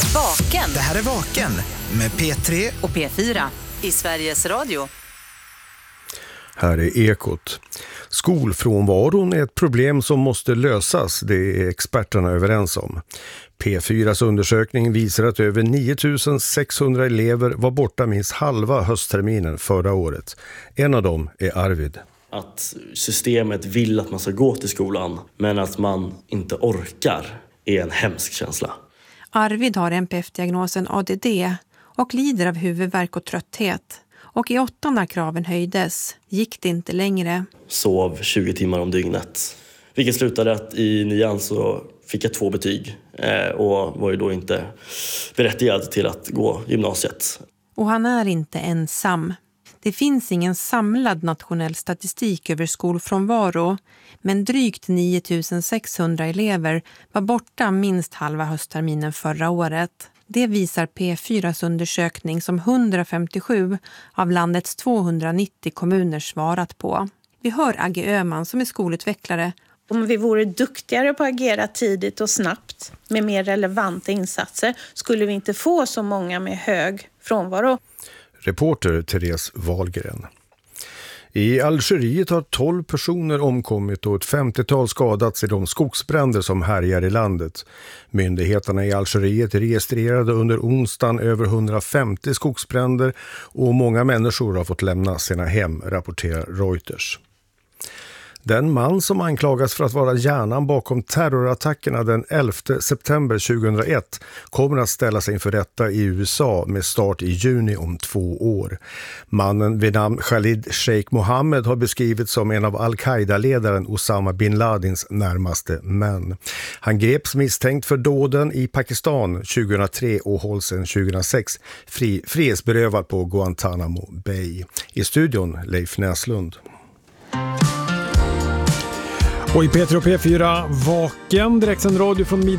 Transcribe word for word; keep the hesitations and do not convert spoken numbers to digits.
Vaken. Det här är Vaken med P tre och P fyra i Sveriges Radio. Här är Ekot. Skolfrånvaron är ett problem som måste lösas, det är experterna överens om. P fyras undersökning visar att över nio tusen sexhundra elever var borta minst halva höstterminen förra året. En av dem är Arvid. Att systemet vill att man ska gå till skolan, men att man inte orkar, är en hemsk känsla. Arvid har N P F-diagnosen A D D och lider av huvudvärk och trötthet. Och i åtta när kraven höjdes gick det inte längre. Sov tjugo timmar om dygnet. Vilket slutade att i nian så fick jag två betyg. Och var ju då inte berättigad till att gå gymnasiet. Och han är inte ensam. Det finns ingen samlad nationell statistik över skolfrånvaro. Men drygt nio tusen sexhundra elever var borta minst halva höstterminen förra året. Det visar P fyras undersökning som hundrafemtiosju av landets tvåhundranittio kommuner svarat på. Vi hör Agge Öhman som är skolutvecklare. Om vi vore duktigare på att agera tidigt och snabbt med mer relevanta insatser skulle vi inte få så många med hög frånvaro. Reporter Therese Wahlgren. I Algeriet har tolv personer omkommit och ett femtiotal skadats i de skogsbränder som härjar i landet. Myndigheterna i Algeriet registrerade under onsdagen över hundrafemtio skogsbränder och många människor har fått lämna sina hem, rapporterar Reuters. Den man som anklagas för att vara hjärnan bakom terrorattackerna den elfte september tjugohundraett kommer att ställa sig inför rätta i U S A med start i juni om två år. Mannen vid namn Khalid Sheikh Mohammed har beskrivits som en av al-Qaida-ledaren Osama bin Ladins närmaste män. Han greps misstänkt för dåden i Pakistan tjugohundratre och hålls sedan tjugohundrasex fri, frihetsberövad på Guantanamo Bay. I studion Leif Näslund. Och i P tre och P fyra Vaken, direktsänd radio från